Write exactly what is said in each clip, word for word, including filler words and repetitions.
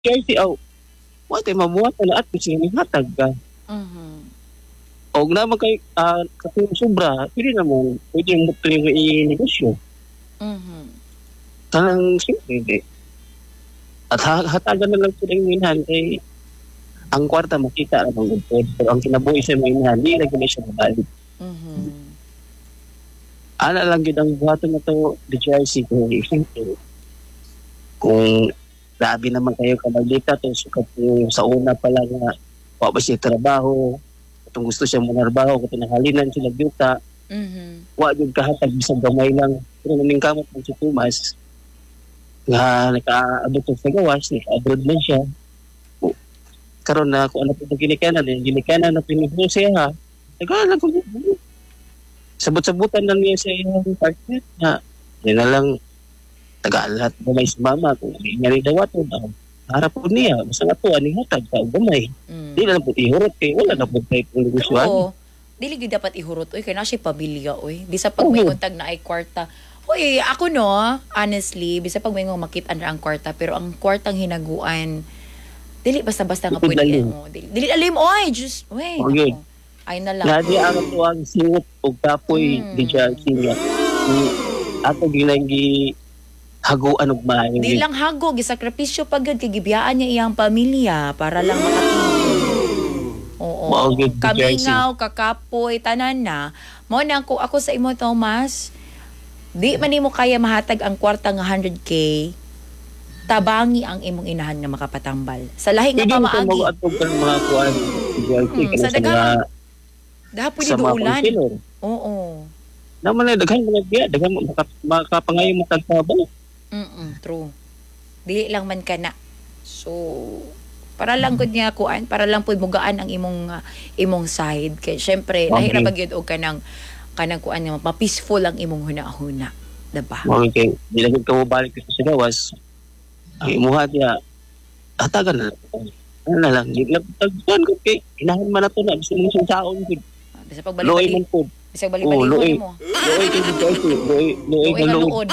Jersey, oh, wala tayo mabuhat na at kasi hatag ka. Mhm. O naman kay uh, kasi sobra, pwede naman, pwede mo ito yung i-negosyo. Mhm. Tanang simple, hindi. At ha- hatagan na lang sila yung minhan kay ang kwarta makita ang mga good. Pero ang kinabuhi sa mga minhan, hindi na gano'n siya mabalik. Mhm. Ana lang yun ang buhaton na to, the Jersey, kung simple. Kung grabe naman kayo kamaglita, to sukat yung sa una pa lang na wala siya trabaho, kung gusto siya manarbaho, kung tinahalinan sila yuta, Mhm. wala yung kahatag, bisang gamay lang. Pero naming kamot ng si Tomas, nga naka-abot sa gawas, naka-abroad na siya. O, karon na kung ano po itong ginikanan, yung ginikanan na pinigro siya ha, nag-aalag ko yun. Sabot-sabutan lang niya sa iyong partner na yun na lang taga-alat gamay si mama kung hindi niya rin daw ito na harap po niya, basta nga to, aning hatag ka, gamay. Mm. Di na lang po ihurot kayo, wala na po tayo pong negosyohan. Oo. Dili gyud dapat ihurot oy kay na siya pamilya oy. Bisa pag may untag na ay kwarta. Hoy, ako no, honestly, bisa pag may nga makita na ang kwarta pero ang kwartang hinaguan dili basta-basta nga Dili pwede lalim. mo. Dili, dili alim oy, just wait. Oh, yun. Ay na lang. Nga di ako to ang singot o kapoy Mm. di dyan siya. Ato gilang gi haguan og maayo. Di lang hagog, gisakripisyo pag yun, kay gibiyaan niya iyang pamilya para lang makatulong. Oo. Mao gyud, Jersey. Kamingaw, kakapoy, tanan na. Mo na ako, ako sa imo, Thomas, di man nimo kaya mahatag ang kwarta nga one hundred K, tabangi ang imong inahan nga makapatambal. Sa lahi nga Pwede mo pamaagi. mo atog kang mga kuan di Jersey Mm, kana sa sa daghang- mga Dapat sa pwede mga duulan. konsilor. Oo. Naman na daghan mga biya, daghan maka- makapangayo mo tagtabang. Mm, true. Dili lang man ka na. So, para lang gud nga kuan, para lang pud mugaan ang imong uh, imong side kay syempre Okay. lahira ba gyud og kanang kanang kuan nga ma-peaceful ang imong hunahuna, diba? Mao kay di lang ka mo balik sa gawas. Ang imuha diya hatagan na. Ano na lang, di lang tagpuan ko kay inahan man na to na gusto mo siyang saon gud. Bisa pag Loy bali-bali, man po. bisa Oh, bali-bali loy. mo. Loy kay di Jersey, loy loy Uy, ka loy. kanuod.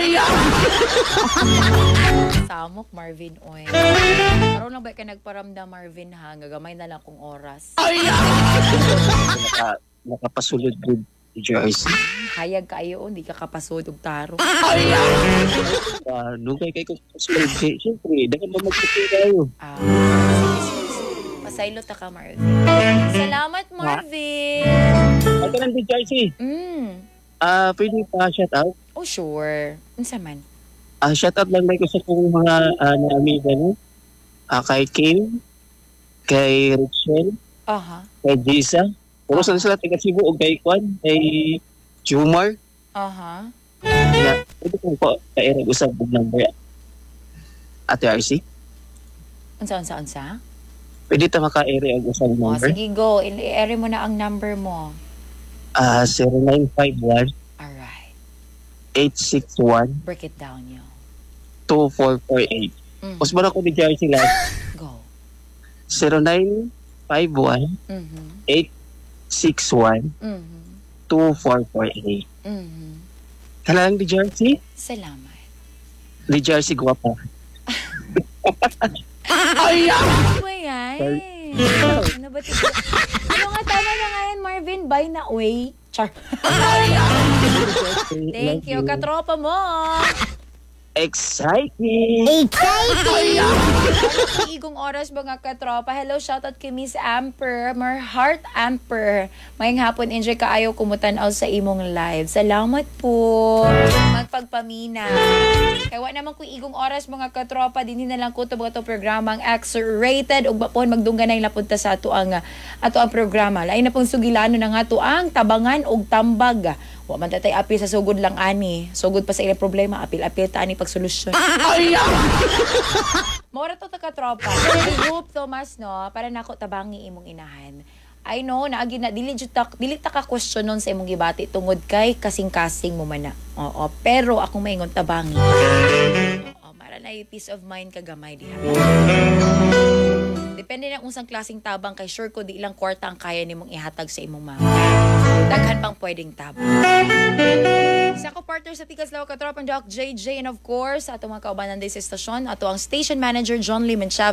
Samok, Marvin, oy. Karon lang ba ka nagparamdam, Marvin, ha? Gagamay na lang kong oras. Naka, nakapasulod gud di Jersey. Hayag kaayo, hindi ka kapasod og taro. Ah, nugay kay ko pasulod kay syempre dagan mo magputay kayo. Ah, sige, sige, sige. Pasaylo ta ka, Marvin. Salamat, Marvin. Ay ka di Jersey. Mm. Ah, pwede pa shout out. Oh, sure. Unsa man? Ah, shout out lang ko sa kong mga uh, na amiga no. Ah, kay Kim, kay Rachel, Aha. kay Jisa. Puro sa sila taga Cebu o kay Kwan, kay Jumar. Aha. Kaya, pwede kong po kairag usap og number. Ate R C. Unsa, unsa, unsa? Pwede ta maka-ere og usap Oh, number. sige, go. I-ere mo na ang number mo. Ah, zero nine five one, Alright. eight six one, Break it down, yo. two four four eight. Mm. Mas bara ko di Jersey lang. Go. zero nine five one, Mhm. eight six one, Mhm. two four four eight. Mhm. Kala lang di Jersey? Salamat. Di Jersey guwapa. Ano ba yan? Ano ba ito? Ano nga, tama na nga yan, Marvin. Bye na, uy. Char. Thank you, katropa mo. Exciting! Igong oras mga katropa. Hello, shoutout kay Miss Amper, my heart Amper. Mayang hapon, enjoy ka ayaw kumutanaw sa imong live. Salamat po. Magpagpamina. Kaya wa naman ko igong oras mga katropa, din na lang ko to mga to programang X-rated ug bapon magdunggan na lapunta sa ato ang ato ang programa. Lain na pong sugilano na nga to ang tabangan og tambag. Wa man tatay apil sa sugod lang ani. Sugod pa sa ilang problema, apil-apil ta ani pagsolusyon. Mora to ta katropa. I hope Thomas no para nako tabangi imong inahan. I know na agi na dili jud ta dili ta ka questionon sa imong gibati tungod kay kasing-kasing mo man na. Oo, pero akong maingon tabangi. Oo, para na yung peace of mind ka gamay diha. Depende depende na unsang klaseng tabang kay sure ko di ilang kwarta ang kaya nimong ihatag sa imong mama. Daghan pang pwedeng tabang. Sa ko partner sa Tikas Lawa Katropang Doc J J, and of course, ato mga kaubanan din sa istasyon, ato ang station manager John Lee Menchav